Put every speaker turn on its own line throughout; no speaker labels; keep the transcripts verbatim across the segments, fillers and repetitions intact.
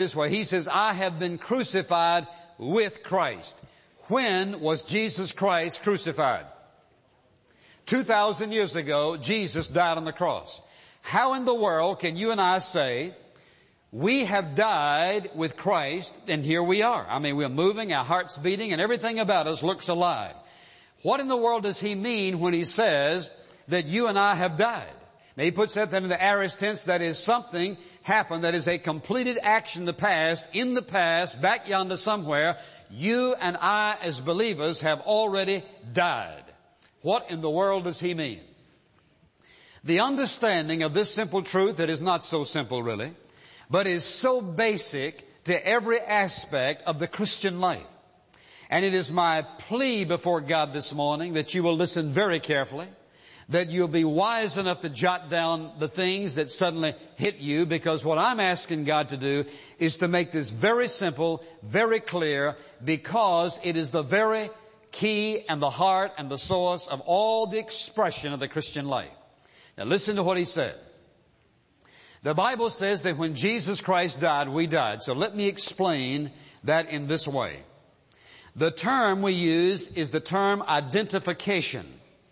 This way, he says, I have been crucified with Christ. When was Jesus Christ crucified? Two thousand years ago, Jesus died on the cross. How in the world can you and I say, we have died with Christ, and here we are? I mean, we're moving, our heart's beating, and everything about us looks alive. What in the world does he mean when he says that you and I have died? Now, he puts that in the aorist tense. That is, something happened that is a completed action in the past, in the past, back yonder somewhere. You and I as believers have already died. What in the world does he mean? The understanding of this simple truth, that is not so simple really, but is so basic to every aspect of the Christian life. And it is my plea before God this morning that you will listen very carefully, that you'll be wise enough to jot down the things that suddenly hit you, because what I'm asking God to do is to make this very simple, very clear, because it is the very key and the heart and the source of all the expression of the Christian life. Now listen to what he said. The Bible says that when Jesus Christ died, we died. So let me explain that in this way. The term we use is the term identification.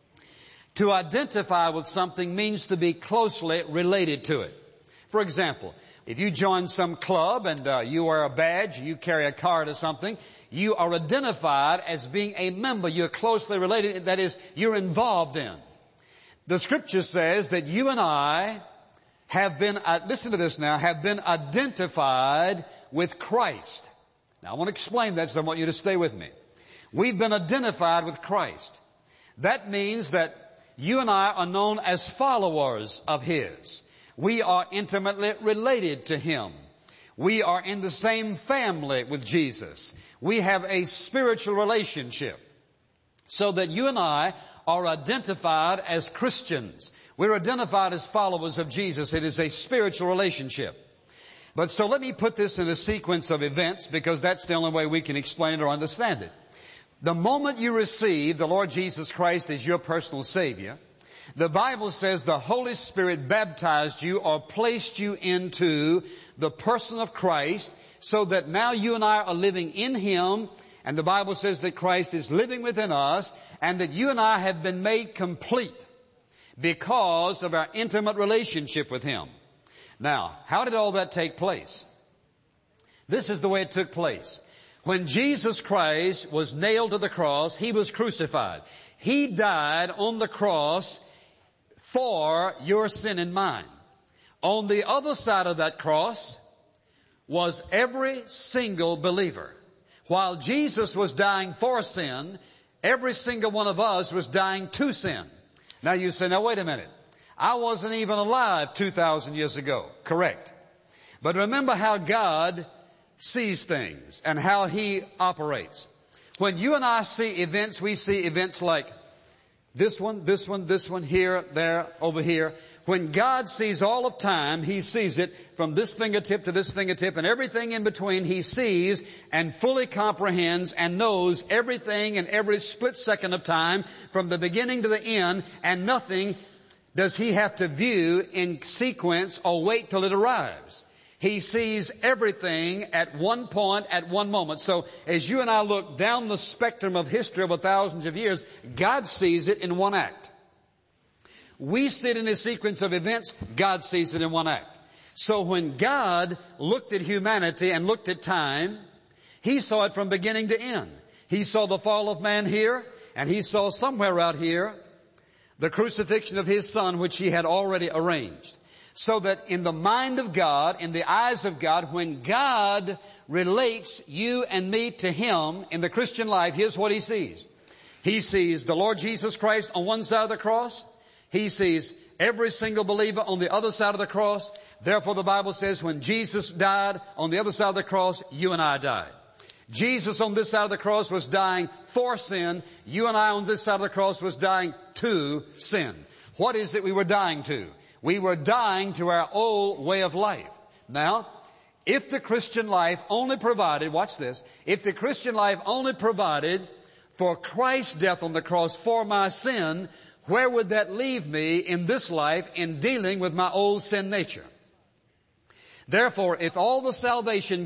To identify with something means to be closely related to it. For example, if you join some club and uh, you wear a badge, you carry a card or something, you are identified as being a member. You're closely related. That is, you're involved in. The Scripture says that you and I have been, uh, listen to this now, have been identified with Christ. Now I want to explain that, so I want you to stay with me. We've been identified with Christ. That means that you and I are known as followers of His. We are intimately related to Him. We are in the same family with Jesus. We have a spiritual relationship. So that you and I are identified as Christians. We're identified as followers of Jesus. It is a spiritual relationship. But so let me put this in a sequence of events, because that's the only way we can explain it or understand it. The moment you receive the Lord Jesus Christ as your personal Savior, the Bible says the Holy Spirit baptized you or placed you into the person of Christ, so that now you and I are living in Him, and the Bible says that Christ is living within us, and that you and I have been made complete because of our intimate relationship with Him. Now, how did all that take place? This is the way it took place. When Jesus Christ was nailed to the cross, He was crucified. He died on the cross for your sin and mine. On the other side of that cross was every single believer. While Jesus was dying for sin, every single one of us was dying to sin. Now you say, now wait a minute. I wasn't even alive two thousand years ago. Correct. But remember how God sees things and how He operates. When you and I see events, we see events like this one, this one, this one, here, there, over here. When God sees all of time, He sees it from this fingertip to this fingertip, and everything in between He sees and fully comprehends and knows everything in every split second of time from the beginning to the end, and nothing does He have to view in sequence or wait till it arrives. He sees everything at one point, at one moment. So as you and I look down the spectrum of history over thousands of years, God sees it in one act. We see it in a sequence of events. God sees it in one act. So when God looked at humanity and looked at time, He saw it from beginning to end. He saw the fall of man here, and He saw somewhere out here the crucifixion of His Son, which He had already arranged. So that in the mind of God, in the eyes of God, when God relates you and me to Him in the Christian life, here's what He sees. He sees the Lord Jesus Christ on one side of the cross. He sees every single believer on the other side of the cross. Therefore, the Bible says when Jesus died on the other side of the cross, you and I died. Jesus on this side of the cross was dying for sin. You and I on this side of the cross was dying to sin. What is it we were dying to? We were dying to our old way of life. Now, if the Christian life only provided, watch this, if the Christian life only provided for Christ's death on the cross for my sin, where would that leave me in this life in dealing with my old sin nature? Therefore, if all the salvation